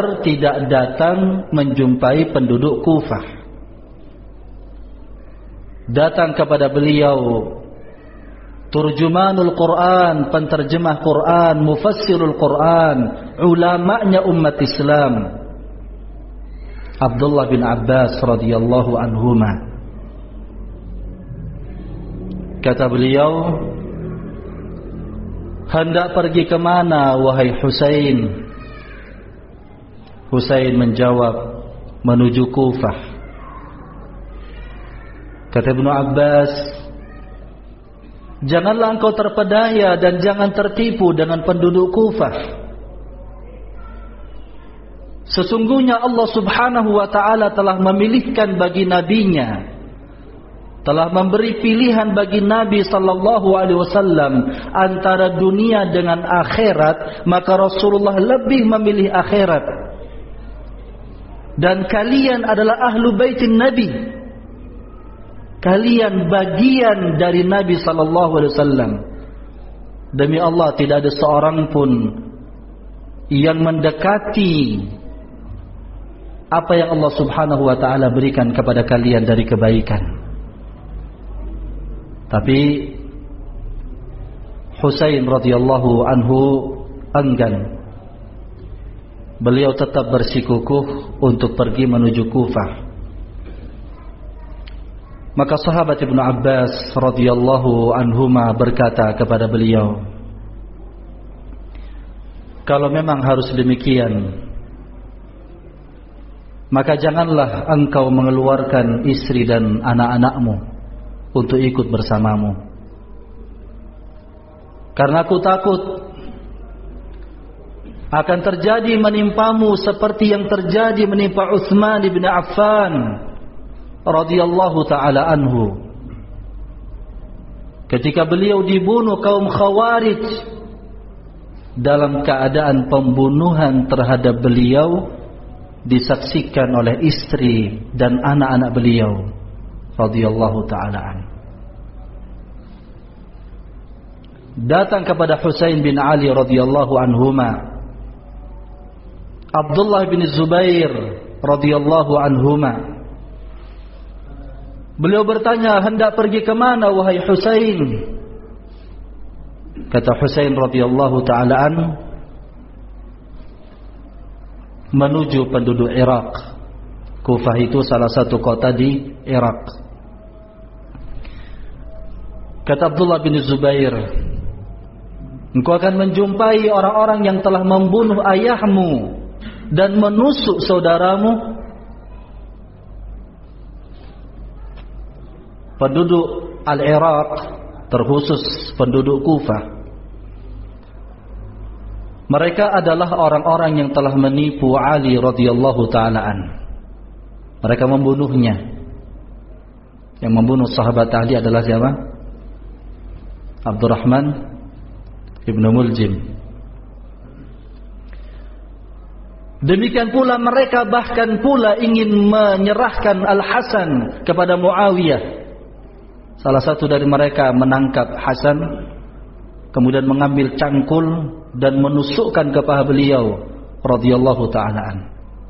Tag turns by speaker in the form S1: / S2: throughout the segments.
S1: tidak datang menjumpai penduduk Kufah. Datang kepada beliau turjumanul Quran, penterjemah Quran, mufassirul Quran, ulama'nya umat Islam, Abdullah bin Abbas radhiyallahu anhuma. Kata beliau, hendak pergi ke mana wahai Husain? Husain menjawab, menuju Kufah. Kata Ibnu Abbas, janganlah engkau terpedaya dan jangan tertipu dengan penduduk Kufah. Sesungguhnya Allah Subhanahu wa ta'ala telah memilihkan bagi nabinya, telah memberi pilihan bagi Nabi sallallahu alaihi wasallam antara dunia dengan akhirat, maka Rasulullah lebih memilih akhirat. Dan kalian adalah ahlu baitin Nabi. Kalian bagian dari Nabi sallallahu alaihi wasallam. Demi Allah, tidak ada seorang pun yang mendekati apa yang Allah Subhanahu wa taala berikan kepada kalian dari kebaikan. Tapi Husain radhiyallahu anhu enggan. Beliau tetap bersikukuh untuk pergi menuju Kufah. Maka sahabat Ibnu Abbas radhiyallahu anhuma berkata kepada beliau, kalau memang harus demikian, maka janganlah engkau mengeluarkan istri dan anak-anakmu untuk ikut bersamamu. Karena aku takut akan terjadi menimpamu seperti yang terjadi menimpa Utsman bin Affan radhiyallahu taala anhu ketika beliau dibunuh kaum Khawarij. Dalam keadaan pembunuhan terhadap beliau disaksikan oleh istri dan anak-anak beliau radhiyallahu taala anhu. Datang kepada Husain bin Ali radhiyallahu anhuma Abdullah bin Zubair radhiyallahu anhuma. Beliau bertanya, hendak pergi ke mana wahai Husain? Kata Husain radhiyallahu taala an, menuju penduduk Irak. Kufah itu salah satu kota di Irak. Kata Abdullah bin Zubair, engkau akan menjumpai orang-orang yang telah membunuh ayahmu dan menusuk saudaramu. Penduduk Al-Iraq, terkhusus penduduk Kufah, mereka adalah orang-orang yang telah menipu Ali radhiyallahu taala an. Mereka membunuhnya. Yang membunuh sahabat Ali adalah siapa? Abdurrahman ibn Muljim. Demikian pula mereka bahkan pula ingin menyerahkan Al-Hasan kepada Muawiyah. Salah satu dari mereka menangkap Hasan, kemudian mengambil cangkul dan menusukkan ke paha beliau radhiyallahu taala an.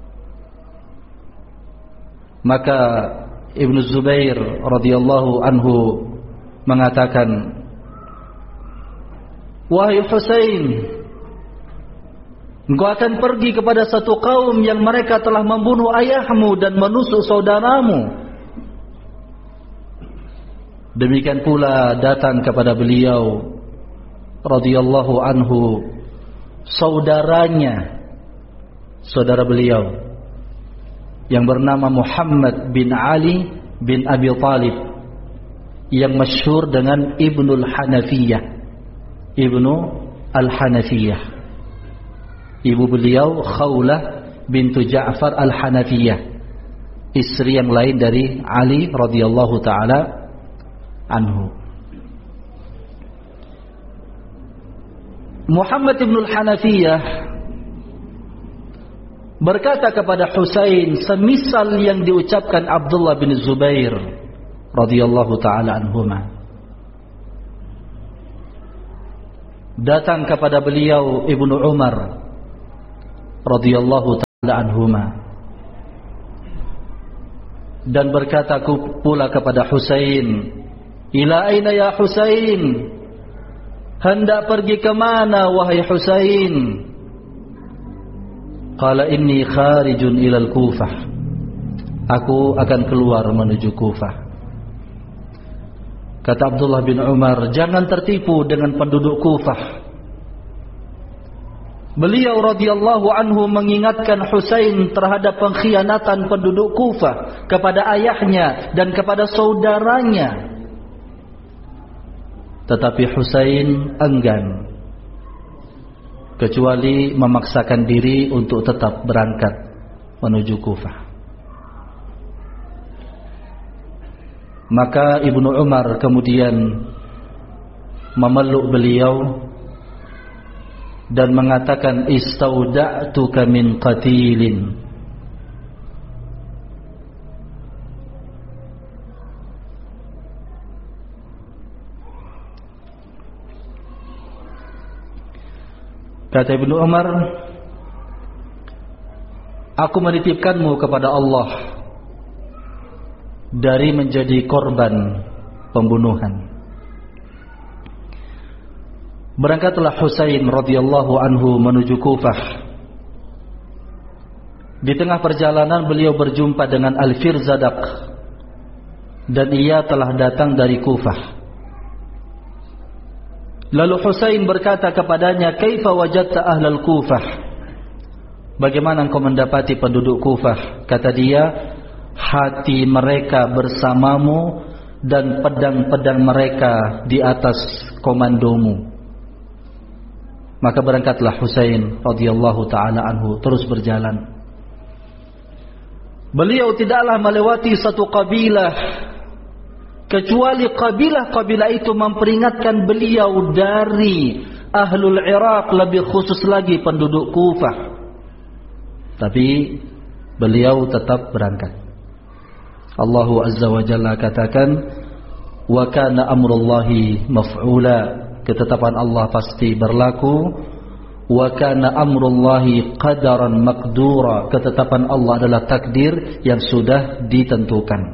S1: Maka Ibnu Zubair radhiyallahu anhu mengatakan, wahai Husain, engkau akan pergi kepada satu kaum yang mereka telah membunuh ayahmu dan menusuk saudaramu. Demikian pula datang kepada beliau radhiyallahu anhu saudaranya, saudara beliau yang bernama Muhammad bin Ali bin Abi Talib, yang masyhur dengan Ibnul Hanafiyah. Ibnu Al-Hanafiyah. Ibu beliau Khawlah bintu Ja'far Al-Hanafiyah, istri yang lain dari Ali radhiyallahu taala anhu. Muhammad ibn Al-Hanafiyah berkata kepada Husain semisal yang diucapkan Abdullah bin Zubair radhiyallahu taala anhuma. Datang kepada beliau Ibnu Umar radhiyallahu anhuma. Dan berkata pula kepada Husain, ila aina ya Husain, hendak pergi ke mana wahai Husain? Qala inni kharijun ilal Kufah, aku akan keluar menuju Kufah. Kata Abdullah bin Umar, jangan tertipu dengan penduduk Kufah. Beliau radhiyallahu anhu mengingatkan Husain terhadap pengkhianatan penduduk Kufah kepada ayahnya dan kepada saudaranya. Tetapi Husain enggan, kecuali memaksakan diri untuk tetap berangkat menuju Kufah. Maka Ibnu Umar kemudian memeluk beliau dan mengatakan, istauda'tuka min qatilin. Kata Ibnu Umar, aku menitipkanmu kepada Allah dari menjadi korban pembunuhan. Berangkatlah Husain radhiyallahu anhu menuju Kufah. Di tengah perjalanan beliau berjumpa dengan Al-Firzadaq, dan ia telah datang dari Kufah. Lalu Husain berkata kepadanya, kaifa wajadta ahlal Kufah? Bagaimana engkau mendapati penduduk Kufah? Kata dia, hati mereka bersamamu dan pedang-pedang mereka di atas komandomu. Maka berangkatlah Husain radhiyallahu taala anhu terus berjalan. Beliau tidaklah melewati satu kabilah kecuali kabilah-kabilah itu memperingatkan beliau dari ahlul Iraq, lebih khusus lagi penduduk Kufah. Tapi beliau tetap berangkat. Allah Azza wa Jalla katakan, wa kana amrullahi maf'ula, ketetapan Allah pasti berlaku. Wa kana amrullahi qadaran maqdura, ketetapan Allah adalah takdir yang sudah ditentukan.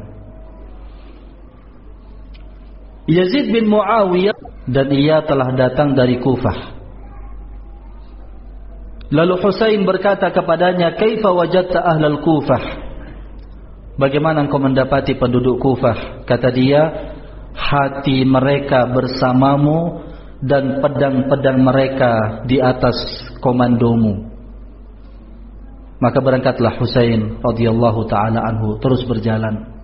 S1: Yazid bin Muawiyah, dan ia telah datang dari Kufah. Lalu Husain berkata kepadanya, kaifa wajadta ahlal Kufah? Bagaimana engkau mendapati penduduk Kufah? Kata dia, hati mereka bersamamu dan pedang-pedang mereka di atas komandomu. Maka berangkatlah Husain radhiyallahu taala anhu terus berjalan.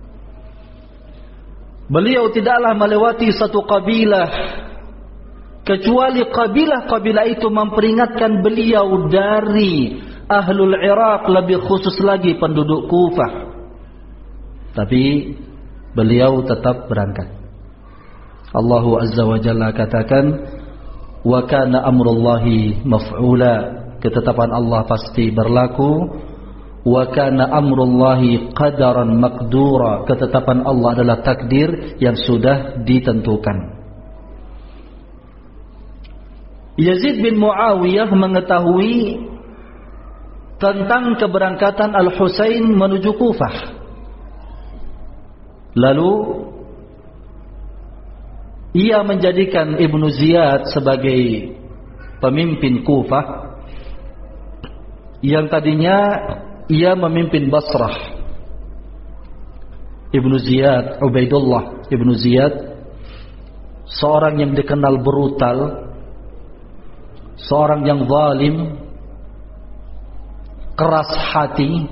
S1: Beliau tidaklah melewati satu kabilah kecuali kabilah-kabilah itu memperingatkan beliau dari ahlul Iraq, lebih khusus lagi penduduk Kufah. Tapi beliau tetap berangkat. Allah Azza wa Jalla katakan, wa kana amrullahi maf'ula, ketetapan Allah pasti berlaku. Wa kana amrullahi qadaran maqdura, ketetapan Allah adalah takdir yang sudah ditentukan. Yazid bin Muawiyah mengetahui tentang keberangkatan Al-Husain menuju Kufah. Lalu ia menjadikan Ibnu Ziyad sebagai pemimpin Kufah, yang tadinya ia memimpin Basrah. Ibnu Ziyad, Ubaidullah Ibnu Ziyad, seorang yang dikenal brutal, seorang yang zalim, keras hati,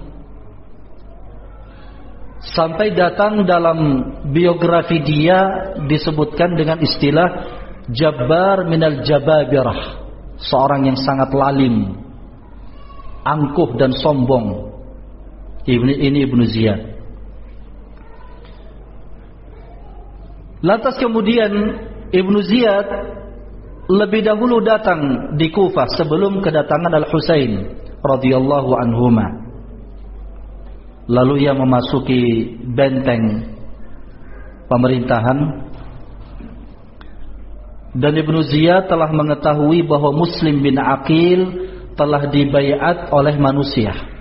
S1: sampai datang dalam biografi dia disebutkan dengan istilah Jabbar minal Jababirah, seorang yang sangat lalim, angkuh dan sombong. Ini Ibnu Ziyad. Lantas kemudian Ibnu Ziyad lebih dahulu datang di Kufah sebelum kedatangan Al-Husain radhiyallahu anhuma. Lalu ia memasuki benteng pemerintahan, dan Ibnu Ziyad telah mengetahui bahwa Muslim bin Aqil telah dibaiat oleh manusia.